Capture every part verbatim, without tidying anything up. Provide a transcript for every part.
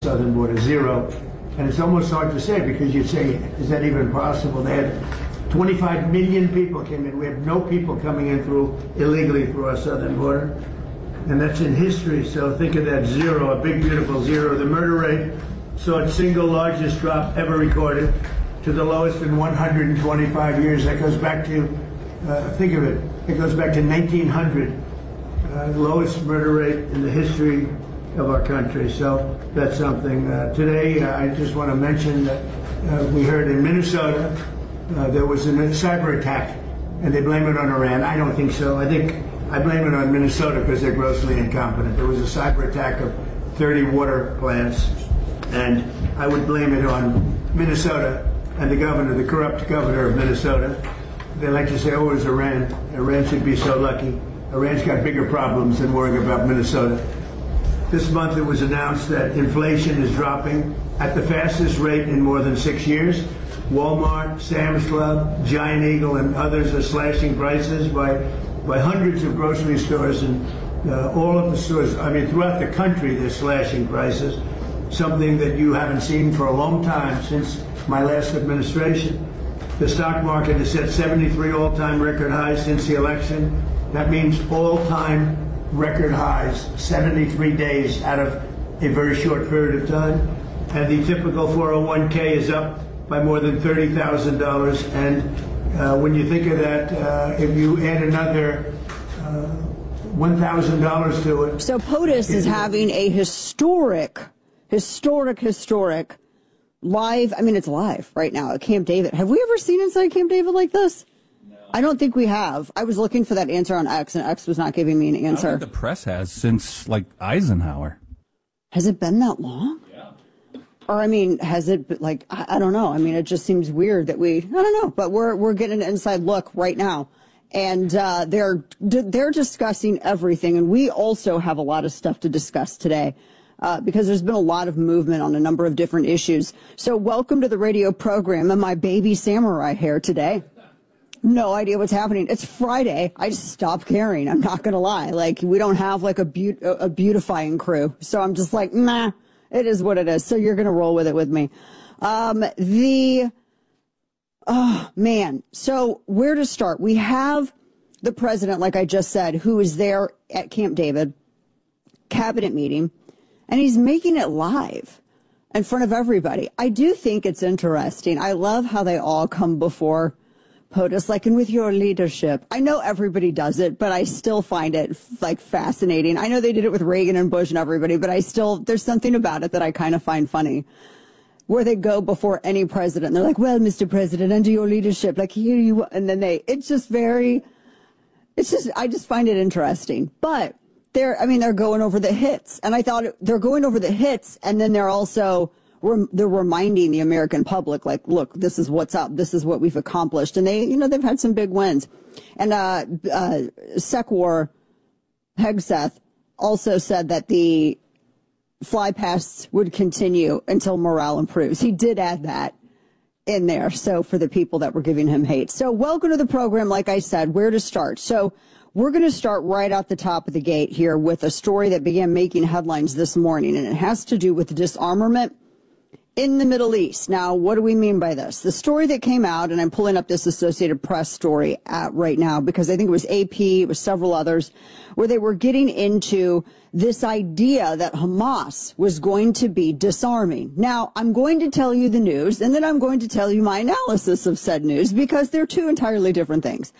southern border, zero. And it's almost hard to say, because you'd say, is that even possible? They had twenty-five million people came in. We have no people coming in through illegally through our southern border. And that's in history, so think of that, zero, a big, beautiful zero. The murder rate saw its single largest drop ever recorded to the lowest in one hundred twenty-five years. That goes back to, uh, think of it, it goes back to nineteen hundred, uh, lowest murder rate in the history of our country. So that's something. Uh, today, uh, I just want to mention that uh, we heard in Minnesota uh, there was a cyber attack, and they blame it on Iran. I don't think so. I think I blame it on Minnesota because they're grossly incompetent. There was a cyber attack of thirty water plants, and I would blame it on Minnesota and the governor, the corrupt governor of Minnesota. They like to say, oh, it was Iran. Iran should be so lucky. Iran's got bigger problems than worrying about Minnesota. This month it was announced that inflation is dropping at the fastest rate in more than six years. Walmart, Sam's Club, Giant Eagle, and others are slashing prices by by hundreds of grocery stores, and uh, all of the stores, I mean, throughout the country, they're slashing prices, something that you haven't seen for a long time since my last administration. The stock market has set seventy-three all-time record highs since the election. That means all-time record highs, seventy-three days out of a very short period of time. And the typical four oh one k is up by more than thirty thousand dollars. And Uh, when you think of that, uh, if you add another uh, one thousand dollars to it. So POTUS is having a historic, historic, historic live, I mean, it's live right now at Camp David. Have we ever seen inside Camp David like this? No. I don't think we have. I was looking for that answer on X, and X was not giving me an answer. I don't think the press has since, like, Eisenhower. Has it been that long? Or, I mean, has it, like, I, I don't know. I mean, it just seems weird that we, I don't know, but we're we're getting an inside look right now. And uh, they're they're discussing everything. And we also have a lot of stuff to discuss today uh, because there's been a lot of movement on a number of different issues. So welcome to the radio program and my baby samurai hair today. No idea what's happening. It's Friday. I just stopped caring. I'm not going to lie. Like, we don't have, like, a, be- a beautifying crew. So I'm just like, nah. It is what it is. So you're going to roll with it with me. Um, the, oh, man. So where to start? We have the president, like I just said, who is there at Camp David, cabinet meeting, and he's making it live in front of everybody. I do think it's interesting. I love how they all come before POTUS, like, and with your leadership. I know everybody does it, but I still find it, like, fascinating. I know they did it with Reagan and Bush and everybody, but I still, there's something about it that I kind of find funny, where they go before any president. And they're like, well, Mister President, under your leadership, like, here you, and then they, it's just very, it's just, I just find it interesting. But they're, I mean, they're going over the hits. And I thought they're going over the hits, and then they're also, they're reminding the American public, like, look, this is what's up. This is what we've accomplished. And they, you know, they've had some big wins. And uh, uh, Sekwar Hegseth also said that the fly pasts would continue until morale improves. He did add that in there. So for the people that were giving him hate. So welcome to the program. Like I said, where to start? So we're going to start right out the top of the gate here with a story that began making headlines this morning, and it has to do with disarmament in the Middle East. Now, what do we mean by this? The story that came out, and I'm pulling up this Associated Press story at right now because I think it was A P, it was several others, where they were getting into this idea that Hamas was going to be disarming. Now, I'm going to tell you the news, and then I'm going to tell you my analysis of said news because they're two entirely different things.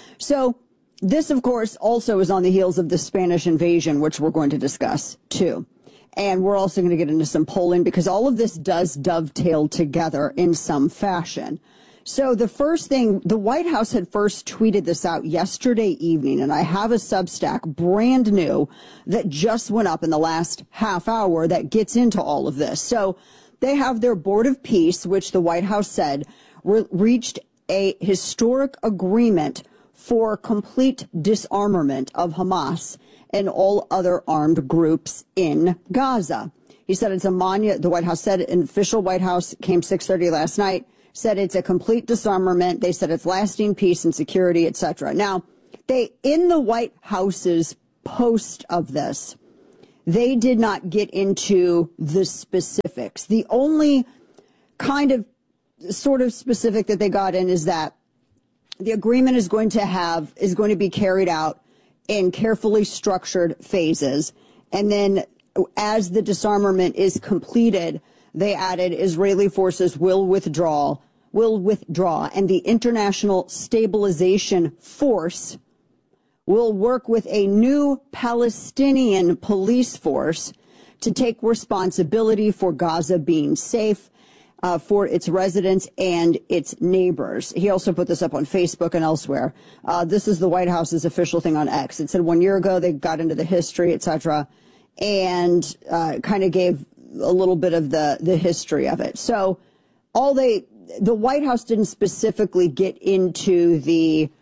So this, of course, also is on the heels of the Spanish invasion, which we're going to discuss, too. And we're also going to get into some polling because all of this does dovetail together in some fashion. So the first thing, the White House had first tweeted this out yesterday evening, and I have a Substack brand new that just went up in the last half hour that gets into all of this. So they have their Board of Peace, which the White House said re- reached a historic agreement for complete disarmament of Hamas and all other armed groups in Gaza. He said it's a monument. The White House said, an official White House came six thirty last night, said it's a complete disarmament. They said it's lasting peace and security, et cetera. Now, they, in the White House's post of this, they did not get into the specifics. The only kind of sort of specific that they got in is that the agreement is going to have, is going to be carried out in carefully structured phases. And then as the disarmament is completed, they added Israeli forces will withdraw, will withdraw, and the International Stabilization Force will work with a new Palestinian police force to take responsibility for Gaza being safe uh, for its residents and its neighbors. He also put this up on Facebook and elsewhere. Uh, this is the White House's official thing on X. It said one year ago they got into the history, et cetera, and uh, kind of gave a little bit of the, the history of it. So all they, the White House didn't specifically get into the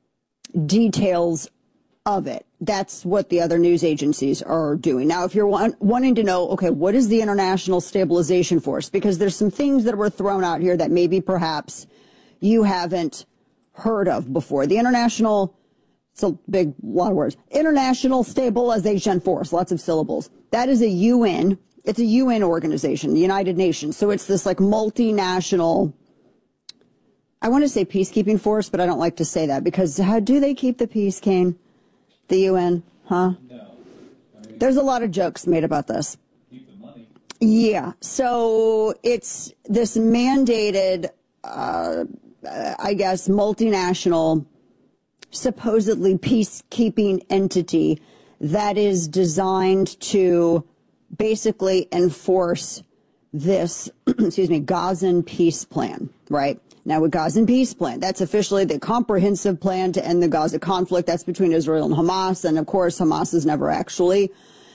details of it. That's what the other news agencies are doing. Now, if you're want, wanting to know, okay, what is the International Stabilization Force? Because there's some things that were thrown out here that maybe perhaps you haven't heard of before. The International, it's a big lot of words, International Stabilization Force, lots of syllables. That is a U N, it's a U N organization, the United Nations. So it's this like multinational, I want to say peacekeeping force, but I don't like to say that because how do they keep the peace, Kane? The U N, huh? No. I mean, there's a lot of jokes made about this. Keep the money. Yeah. So it's this mandated, uh, I guess, multinational, supposedly peacekeeping entity that is designed to basically enforce this, excuse me, Gazan peace plan, right? Now, with Gazan peace plan, that's officially the comprehensive plan to end the Gaza conflict. That's between Israel and Hamas. And, of course, Hamas has never actually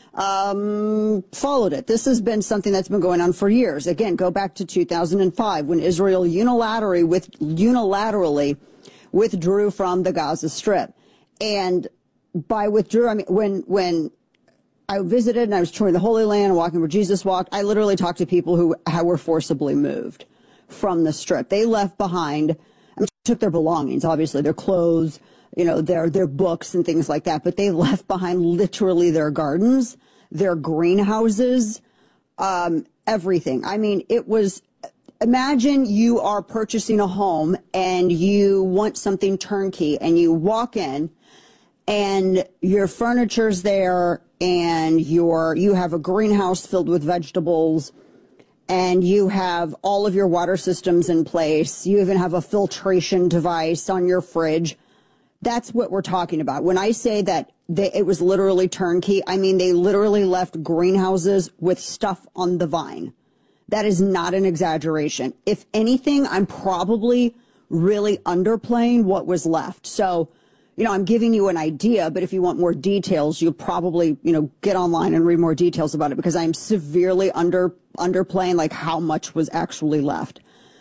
um, followed it. This has been something that's been going on for years. Again, go back to two thousand five when Israel unilaterally, with, unilaterally withdrew from the Gaza Strip. And by withdrew, I mean, when, when I visited and I was touring the Holy Land and walking where Jesus walked, I literally talked to people who were forcibly moved from the Strip. They left behind, I mean, took their belongings, obviously, their clothes, you know, their, their books and things like that, but they left behind literally their gardens, their greenhouses, um, everything. I mean, it was, imagine you are purchasing a home and you want something turnkey and you walk in and your furniture's there and your, you have a greenhouse filled with vegetables and you have all of your water systems in place. You even have a filtration device on your fridge. That's what we're talking about. When I say that they, it was literally turnkey, I mean they literally left greenhouses with stuff on the vine. That is not an exaggeration. If anything, I'm probably really underplaying what was left. So, you know, I'm giving you an idea, but if you want more details, you'll probably, you know, get online and read more details about it because I'm severely under underplaying like how much was actually left.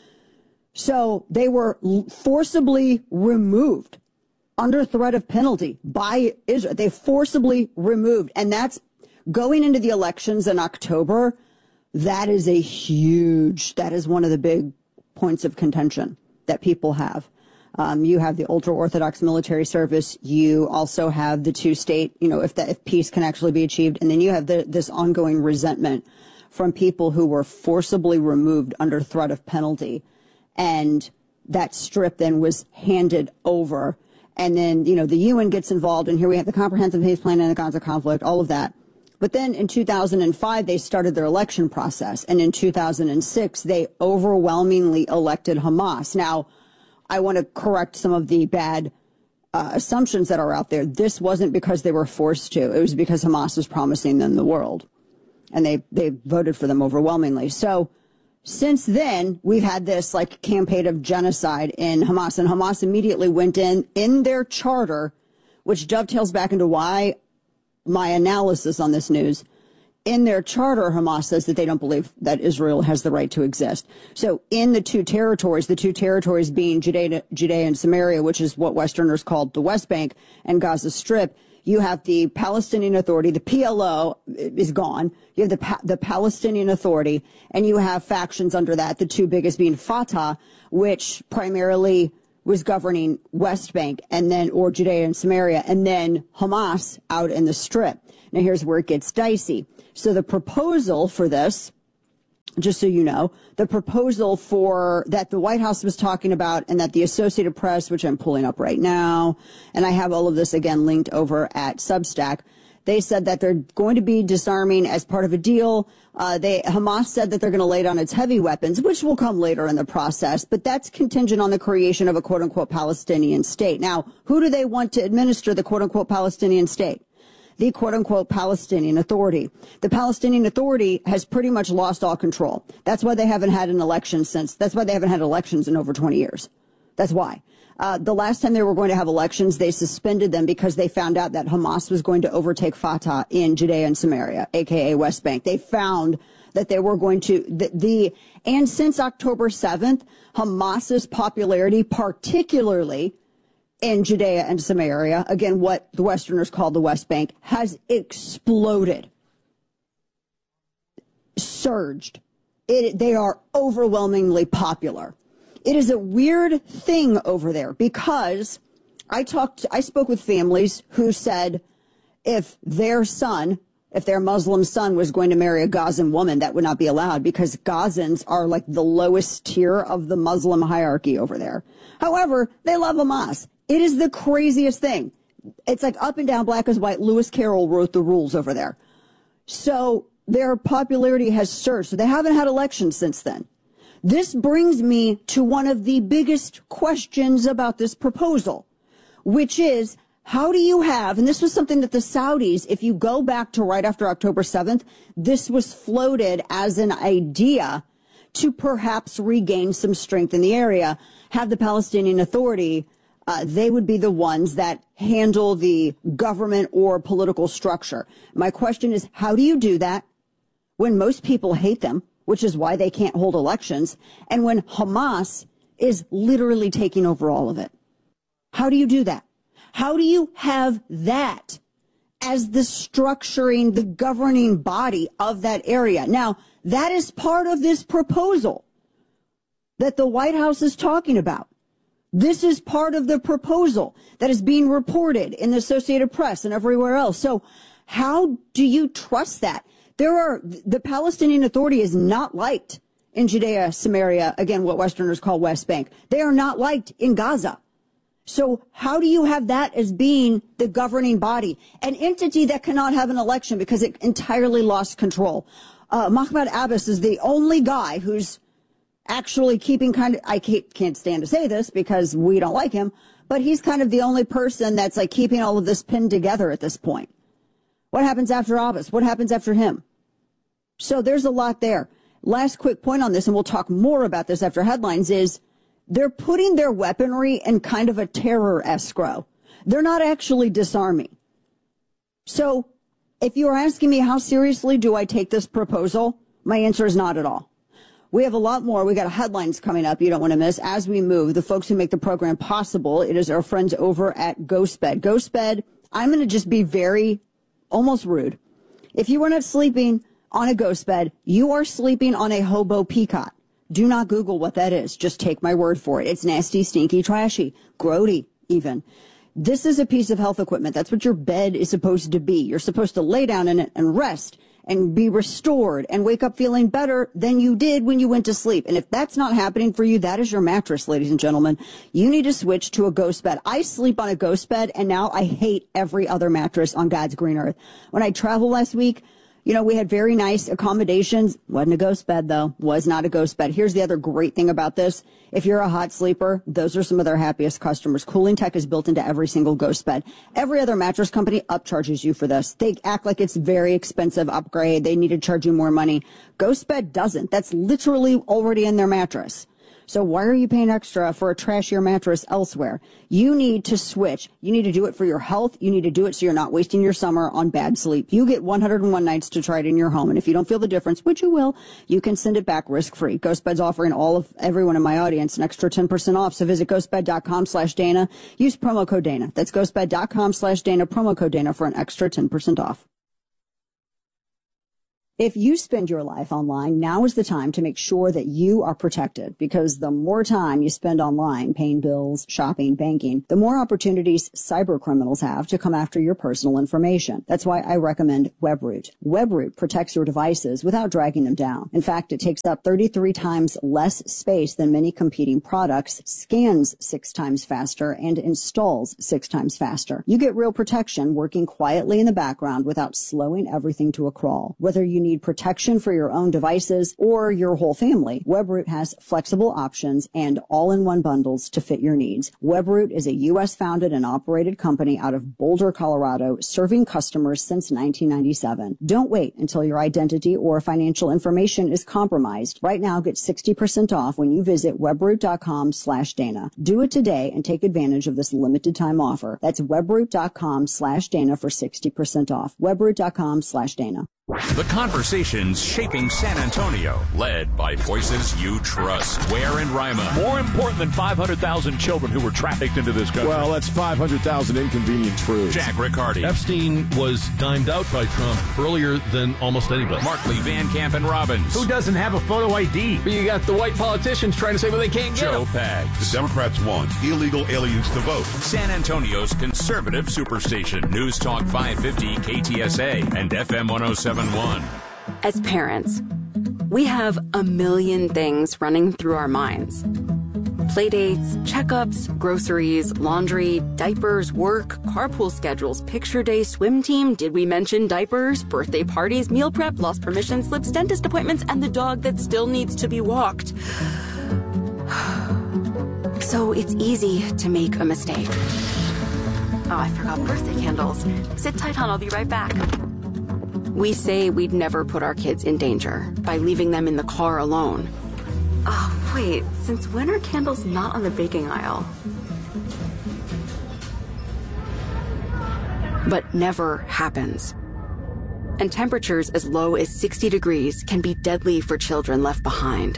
So they were forcibly removed under threat of penalty by Israel. They forcibly removed. And that's going into the elections in October. That is a huge, that is one of the big points of contention that people have. Um, you have the ultra-Orthodox military service. You also have the two-state, you know, if that, if peace can actually be achieved. And then you have the, this ongoing resentment from people who were forcibly removed under threat of penalty. And that Strip then was handed over. And then, you know, the U N gets involved. And here we have the Comprehensive Peace Plan and the Gaza conflict, all of that. But then in two thousand five, they started their election process. And in two thousand six, they overwhelmingly elected Hamas. Now, I want to correct some of the bad uh, assumptions that are out there. This wasn't because they were forced to. It was because Hamas was promising them the world. And they, they voted for them overwhelmingly. So since then, we've had this like campaign of genocide in Hamas. And Hamas immediately went in, in their charter, which dovetails back into why my analysis on this news. In their charter, Hamas says that they don't believe that Israel has the right to exist. So in the two territories, the two territories being Judea, Judea and Samaria, which is what Westerners called the West Bank, and Gaza Strip, you have the Palestinian Authority, the P L O is gone. You have the, pa- the Palestinian Authority, and you have factions under that, the two biggest being Fatah, which primarily was governing West Bank, and then, or Judea and Samaria, and then Hamas out in the Strip. Now, here's where it gets dicey. So the proposal for this, just so you know, the proposal for that the White House was talking about and that the Associated Press, which I'm pulling up right now, and I have all of this again linked over at Substack, they said that they're going to be disarming as part of a deal. Uh, they Hamas said that they're going to lay down its heavy weapons, which will come later in the process, but that's contingent on the creation of a quote-unquote Palestinian state. Now, who do they want to administer the quote-unquote Palestinian state? The quote-unquote Palestinian Authority. The Palestinian Authority has pretty much lost all control. That's why they haven't had an election since, that's why they haven't had elections in over twenty years. That's why. Uh, the last time they were going to have elections, they suspended them because they found out that Hamas was going to overtake Fatah in Judea and Samaria, a k a. West Bank. They found that they were going to, the, the and since October seventh, Hamas's popularity, particularly in Judea and Samaria, again, what the Westerners call the West Bank, has exploded, surged. It, they are overwhelmingly popular. It is a weird thing over there because I talked, I spoke with families who said if their son, if their Muslim son was going to marry a Gazan woman, that would not be allowed because Gazans are like the lowest tier of the Muslim hierarchy over there. However, they love Hamas. It is the craziest thing. It's like up and down, black as white. Lewis Carroll wrote the rules over there. So their popularity has surged. So they haven't had elections since then. This brings me to one of the biggest questions about this proposal, which is, how do you have, and this was something that the Saudis, if you go back to right after October seventh, this was floated as an idea to perhaps regain some strength in the area, have the Palestinian Authority. Uh, they would be the ones that handle the government or political structure. My question is, how do you do that when most people hate them, which is why they can't hold elections, and when Hamas is literally taking over all of it? How do you do that? How do you have that as the structuring, the governing body of that area? Now, that is part of this proposal that the White House is talking about. This is part of the proposal that is being reported in the Associated Press and everywhere else. So how do you trust that? There are, the Palestinian Authority is not liked in Judea, Samaria, again, what Westerners call West Bank. They are not liked in Gaza. So how do you have that as being the governing body? An entity that cannot have an election because it entirely lost control. Uh, Mahmoud Abbas is the only guy who's actually keeping kind of, I can't, can't stand to say this because we don't like him, but he's kind of the only person that's like keeping all of this pinned together at this point. What happens after Abbas? What happens after him? So there's a lot there. Last quick point on this, and we'll talk more about this after headlines, is they're putting their weaponry in kind of a terror escrow. They're not actually disarming. So if you're asking me how seriously do I take this proposal, my answer is not at all. We have a lot more. We got headlines coming up you don't want to miss as we move. The folks who make the program possible, it is our friends over at GhostBed. GhostBed, I'm going to just be very, almost rude. If you were not sleeping on a ghost bed, you are sleeping on a hobo peacock. Do not Google what that is. Just take my word for it. It's nasty, stinky, trashy, grody even. This is a piece of health equipment. That's what your bed is supposed to be. You're supposed to lay down in it and rest and be restored and wake up feeling better than you did when you went to sleep. And if that's not happening for you, that is your mattress, ladies and gentlemen. You need to switch to a ghost bed. I sleep on a ghost bed, and now I hate every other mattress on God's green earth. When I traveled last week, you know, we had very nice accommodations. Wasn't a ghost bed, though. Was not a ghost bed. Here's the other great thing about this. If you're a hot sleeper, those are some of their happiest customers. Cooling tech is built into every single ghost bed. Every other mattress company upcharges you for this. They act like it's very expensive upgrade. They need to charge you more money. Ghost bed doesn't. That's literally already in their mattress. So why are you paying extra for a trashier mattress elsewhere? You need to switch. You need to do it for your health. You need to do it so you're not wasting your summer on bad sleep. You get one hundred one nights to try it in your home. And if you don't feel the difference, which you will, you can send it back risk-free. GhostBed's offering all of everyone in my audience an extra ten percent off. So visit ghostbed.com slash Dana. Use promo code Dana. That's ghostbed.com slash Dana, promo code Dana for an extra ten percent off. If you spend your life online, now is the time to make sure that you are protected, because the more time you spend online paying bills, shopping, banking, the more opportunities cyber criminals have to come after your personal information. That's why I recommend Webroot. Webroot protects your devices without dragging them down. In fact, it takes up thirty-three times less space than many competing products, scans six times faster, and installs six times faster. You get real protection working quietly in the background without slowing everything to a crawl. Whether you need protection for your own devices or your whole family, Webroot has flexible options and all-in-one bundles to fit your needs. Webroot is a U S founded and operated company out of Boulder, Colorado, serving customers since nineteen ninety-seven. Don't wait until your identity or financial information is compromised. Right now, get sixty percent off when you visit webroot.com slash Dana. Do it today and take advantage of this limited time offer. That's webroot.com slash Dana for sixty percent off. Webroot.com slash Dana. The conversations shaping San Antonio, led by voices you trust. Ware and Rima. More important than five hundred thousand children who were trafficked into this country. Well, that's five hundred thousand inconvenient truths. Jack Riccardi. Epstein was dimed out by Trump earlier than almost anybody. Markley, Van Camp, and Robbins. Who doesn't have a photo I D? But you got the white politicians trying to say, well, they can't get Joe them. Pags. The Democrats want illegal aliens to vote. San Antonio's conservative superstation. News Talk five fifty K T S A and F M one oh seven point one. As parents, we have a million things running through our minds. Playdates, checkups, groceries, laundry, diapers, work, carpool schedules, picture day, swim team, did we mention diapers, birthday parties, meal prep, lost permission slips, dentist appointments, and the dog that still needs to be walked. So it's easy to make a mistake. Oh, I forgot birthday candles. Sit tight, hon, I'll be right back. We say we'd never put our kids in danger by leaving them in the car alone. Oh, wait, since when are candles not on the baking aisle? But never happens. And temperatures as low as sixty degrees can be deadly for children left behind.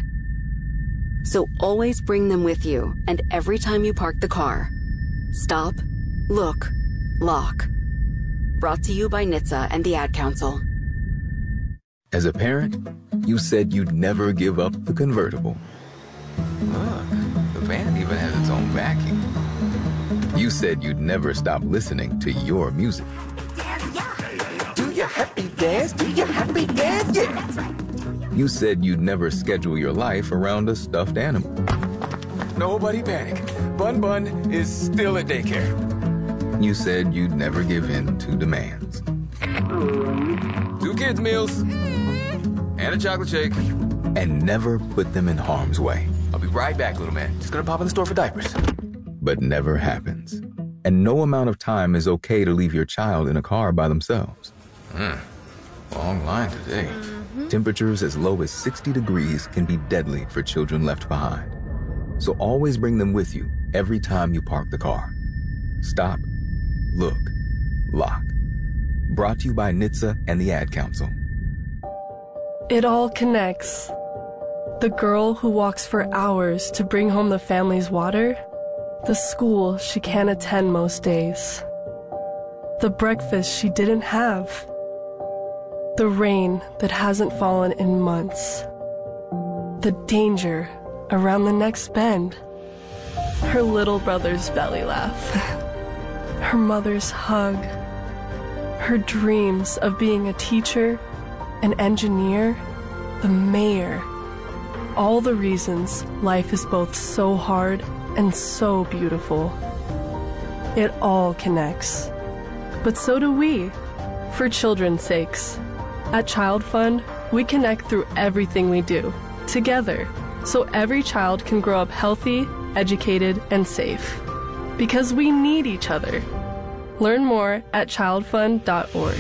So always bring them with you, and every time you park the car, stop, look, lock. Brought to you by N H T S A and the Ad Council. As a parent, you said you'd never give up the convertible. Look, the van even has its own vacuum. You said you'd never stop listening to your music. Do your happy dance, do your happy dance, yeah. You said you'd never schedule your life around a stuffed animal. Nobody panic. Bun Bun is still at daycare. You said you'd never give in to demands. Two kids' meals and a chocolate shake. And never put them in harm's way. I'll be right back, little man. Just gonna pop in the store for diapers. But never happens. And no amount of time is okay to leave your child in a car by themselves. Hmm. Long line today. Mm-hmm. Temperatures as low as sixty degrees can be deadly for children left behind. So always bring them with you every time you park the car. Stop, look, lock. Brought to you by N H T S A and the Ad Council. It all connects. The girl who walks for hours to bring home the family's water, the school she can't attend most days, the breakfast she didn't have, the rain that hasn't fallen in months, the danger around the next bend, her little brother's belly laugh, her mother's hug, her dreams of being a teacher, an engineer, the mayor. All the reasons life is both so hard and so beautiful. It all connects. But so do we, for children's sakes. At Child Fund, we connect through everything we do, together, so every child can grow up healthy, educated, and safe. Because we need each other. Learn more at child fund dot org.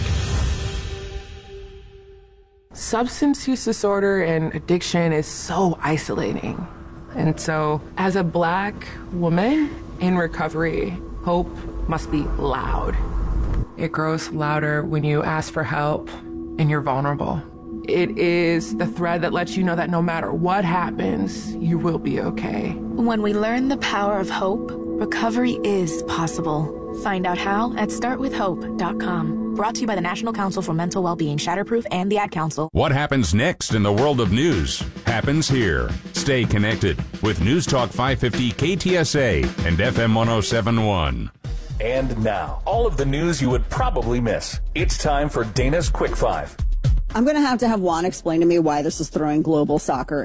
Substance use disorder and addiction is so isolating. And so, as a Black woman in recovery, hope must be loud. It grows louder when you ask for help and you're vulnerable. It is the thread that lets you know that no matter what happens, you will be okay. When we learn the power of hope, recovery is possible. Find out how at start with hope dot com. Brought to you by the National Council for Mental Wellbeing, Shatterproof, and the Ad Council. What happens next in the world of news happens here. Stay connected with News Talk five fifty K T S A and F M one oh seven point one. And now, all of the news you would probably miss. It's time for Dana's Quick Five. I'm going to have to have Juan explain to me why this is throwing global soccer